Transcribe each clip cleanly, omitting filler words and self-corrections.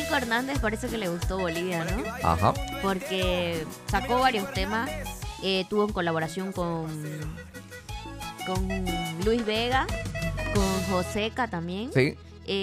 Nico Hernández parece que le gustó Bolivia, ¿no? Ajá. Porque sacó varios temas. Tuvo en colaboración con Luis Vega, con Joseca también. Sí.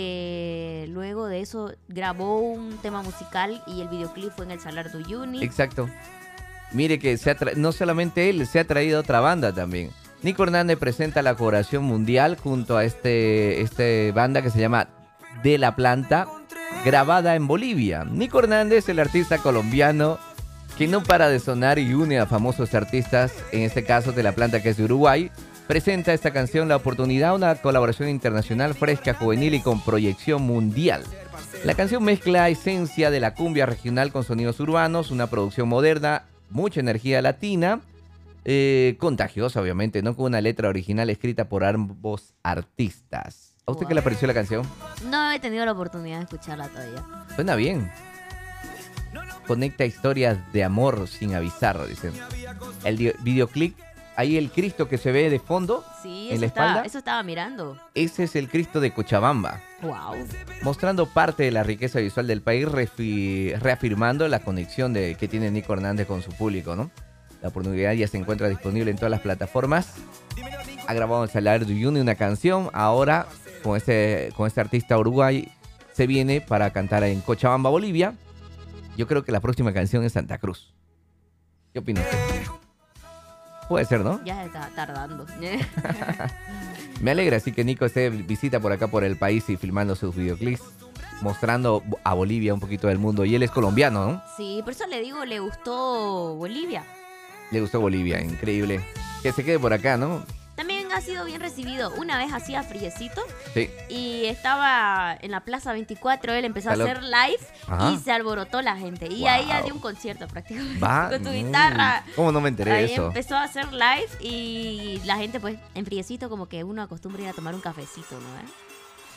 Luego de eso grabó un tema musical y el videoclip fue en el Salar de Uyuni. Exacto. Mire que no solamente él, se ha traído otra banda también. Nico Hernández presenta la colaboración mundial junto a este banda que se llama De La Planta, grabada en Bolivia. Nico Hernández, el artista colombiano que no para de sonar y une a famosos artistas, en este caso De La Planta, que es de Uruguay, presenta esta canción La Oportunidad, una colaboración internacional fresca, juvenil y con proyección mundial. La canción mezcla esencia de la cumbia regional con sonidos urbanos, una producción moderna, mucha energía latina, contagiosa obviamente, ¿no? Con una letra original escrita por ambos artistas. ¿A usted qué le pareció la canción? No he tenido la oportunidad de escucharla todavía. Suena bien. Conecta historias de amor sin avisar, dicen. El videoclip, ahí el Cristo que se ve de fondo, sí, en la espalda. Eso estaba mirando. Ese es el Cristo de Cochabamba. Wow. Mostrando parte de la riqueza visual del país, reafirmando la conexión que tiene Nico Hernández con su público, ¿no? La oportunidad ya se encuentra disponible en todas las plataformas. Ha grabado en Salar de Uyuni una canción. Ahora, con este artista Uruguay, se viene para cantar en Cochabamba, Bolivia. Yo creo que la próxima canción es Santa Cruz. ¿Qué opina usted? Puede ser, ¿no? Ya está tardando. Me alegra así que Nico esté visita por acá por el país y filmando sus videoclips, mostrando a Bolivia un poquito del mundo. Y él es colombiano, ¿no? Sí, por eso le digo, le gustó Bolivia. Le gustó Bolivia, increíble. Que se quede por acá, ¿no? También ha sido bien recibido. Una vez hacía friecito. Sí. Y estaba en la Plaza 24, él empezó a hacer live. Ajá. Y se alborotó la gente. Y ahí ya dio un concierto prácticamente. Con tu guitarra. ¿Cómo no me enteré de eso? Empezó a hacer live y la gente pues en friecito como que uno acostumbra ir a tomar un cafecito, ¿no?